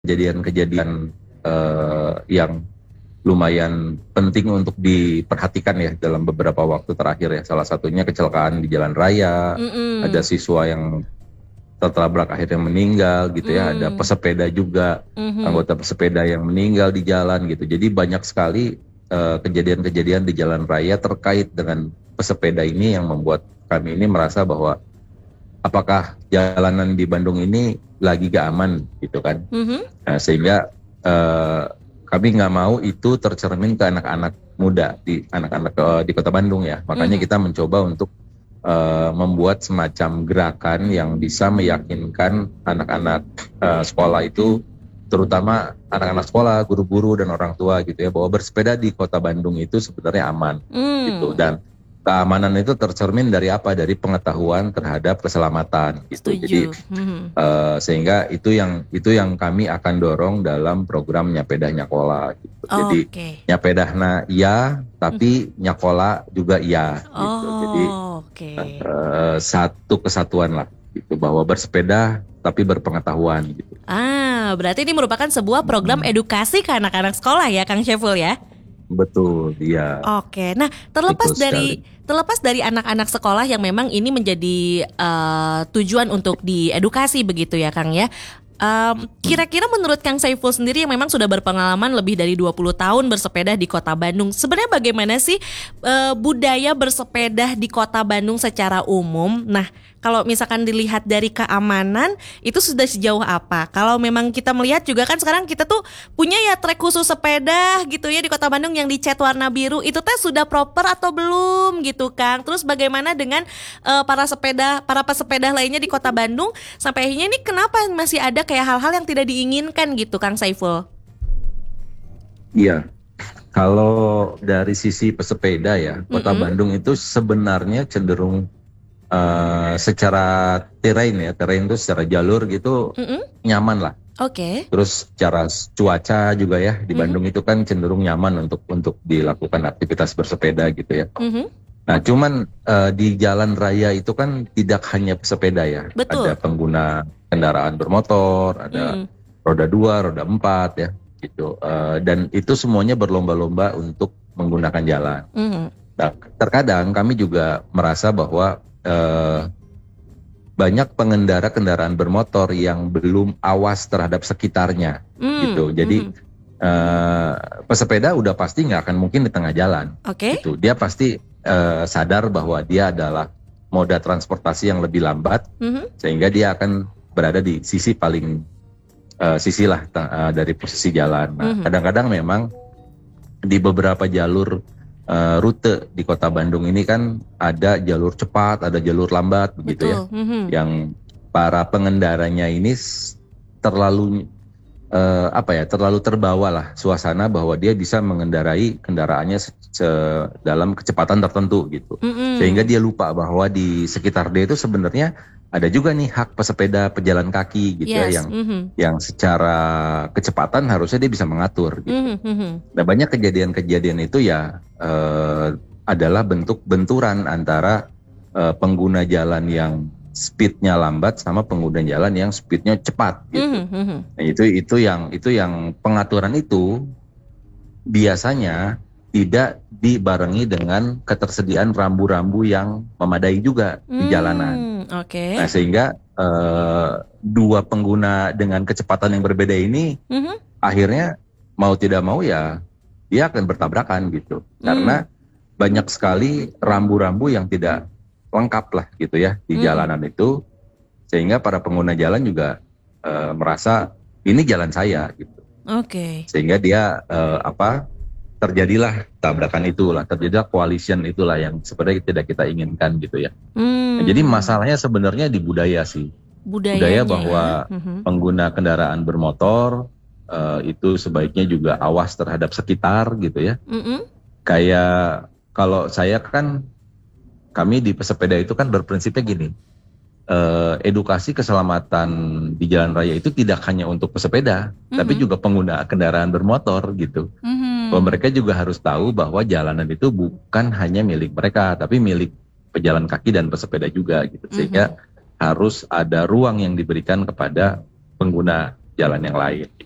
kejadian-kejadian yang lumayan penting untuk diperhatikan ya dalam beberapa waktu terakhir ya. Salah satunya kecelakaan di jalan raya, ada siswa yang tertabrak akhirnya meninggal gitu ya, ada pesepeda juga, anggota pesepeda yang meninggal di jalan gitu. Jadi banyak sekali kejadian-kejadian di jalan raya terkait dengan pesepeda ini yang membuat kami ini merasa bahwa apakah jalanan di Bandung ini lagi gak aman gitu kan. Nah, sehingga kami nggak mau itu tercermin ke anak-anak muda di Kota Bandung ya. Makanya kita mencoba untuk membuat semacam gerakan yang bisa meyakinkan anak-anak sekolah itu, terutama anak-anak sekolah, guru-guru dan orang tua gitu ya, bahwa bersepeda di Kota Bandung itu sebenarnya aman gitu. Dan keamanan itu tercermin dari apa? Dari pengetahuan terhadap keselamatan gitu. Setuju. Jadi sehingga itu yang kami akan dorong dalam program Nyapeda Nyakola gitu. Jadi nyapedahna iya, tapi nyakola juga iya gitu. Jadi satu kesatuan lah gitu, bahwa bersepeda tapi berpengetahuan gitu. Berarti ini merupakan sebuah program edukasi ke anak-anak sekolah ya, Kang Syeful ya? Betul, iya. Oke, nah terlepas dari anak-anak sekolah yang memang ini menjadi tujuan untuk diedukasi begitu ya Kang ya. Kira-kira menurut Kang Saiful sendiri yang memang sudah berpengalaman lebih dari 20 tahun bersepeda di Kota Bandung, sebenarnya bagaimana sih budaya bersepeda di Kota Bandung secara umum? Nah, kalau misalkan dilihat dari keamanan, itu sudah sejauh apa? Kalau memang kita melihat juga kan sekarang kita tuh punya ya trek khusus sepeda gitu ya di Kota Bandung yang dicat warna biru, itu teh sudah proper atau belum gitu Kang? Terus bagaimana dengan para pesepeda lainnya di Kota Bandung, sampai akhirnya ini kenapa masih ada kayak hal-hal yang tidak diinginkan gitu Kang Saiful? Iya, kalau dari sisi pesepeda ya, Kota Bandung itu sebenarnya cenderung secara terrain itu secara jalur gitu nyaman lah. Terus secara cuaca juga ya di Bandung itu kan cenderung nyaman untuk dilakukan aktivitas bersepeda gitu ya. Nah cuman di jalan raya itu kan tidak hanya pesepeda ya. Ada pengguna kendaraan bermotor, ada roda 2, roda 4 ya gitu. Dan itu semuanya berlomba-lomba untuk menggunakan jalan. Nah, terkadang kami juga merasa bahwa banyak pengendara kendaraan bermotor yang belum awas terhadap sekitarnya gitu. Jadi pesepeda udah pasti nggak akan mungkin di tengah jalan. Gitu. Dia pasti sadar bahwa dia adalah moda transportasi yang lebih lambat, sehingga dia akan berada di sisi paling sisi lah dari posisi jalan. Nah, kadang-kadang memang di beberapa jalur rute di Kota Bandung ini kan ada jalur cepat, ada jalur lambat begitu ya. Yang para pengendaranya ini terlalu terlalu terbawa lah suasana bahwa dia bisa mengendarai kendaraannya dalam kecepatan tertentu gitu. Sehingga dia lupa bahwa di sekitar dia itu sebenarnya ada juga nih hak pesepeda pejalan kaki gitu ya, yang secara kecepatan harusnya dia bisa mengatur gitu. Nah banyak kejadian-kejadian itu ya adalah bentuk benturan antara pengguna jalan yang speednya lambat sama pengguna jalan yang speednya cepat gitu. Nah, itu yang pengaturan itu biasanya tidak dibarengi dengan ketersediaan rambu-rambu yang memadai juga di jalanan. Nah sehingga dua pengguna dengan kecepatan yang berbeda ini akhirnya mau tidak mau ya dia akan bertabrakan gitu. Karena banyak sekali rambu-rambu yang tidak lengkap lah gitu ya di jalanan itu, sehingga para pengguna jalan juga merasa ini jalan saya gitu. Sehingga dia terjadilah tabrakan itulah, terjadilah coalition itulah yang sebenarnya tidak kita inginkan gitu ya. Nah, jadi masalahnya sebenarnya di budaya sih. Budaya bahwa pengguna kendaraan bermotor itu sebaiknya juga awas terhadap sekitar gitu ya. Kayak kalau saya kan, kami di pesepeda itu kan berprinsipnya gini, edukasi keselamatan di jalan raya itu tidak hanya untuk pesepeda, tapi juga pengguna kendaraan bermotor gitu. Bahwa mereka juga harus tahu bahwa jalanan itu bukan hanya milik mereka, tapi milik pejalan kaki dan pesepeda juga gitu. Sehingga harus ada ruang yang diberikan kepada pengguna jalan yang lain.